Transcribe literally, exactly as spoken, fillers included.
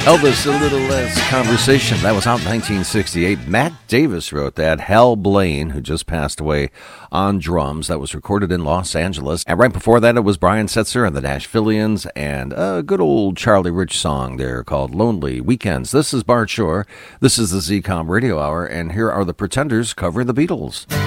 Elvis, A Little Less Conversation. That was out in nineteen sixty-eight. Matt Davis wrote that. Hal Blaine, who just passed away, on drums. That was recorded in Los Angeles. And right before that, it was Brian Setzer and the Nashvillians and a good old Charlie Rich song there called Lonely Weekends. This is Bart Shore. This is the Z COM Radio Hour, and here are the Pretenders covering the Beatles.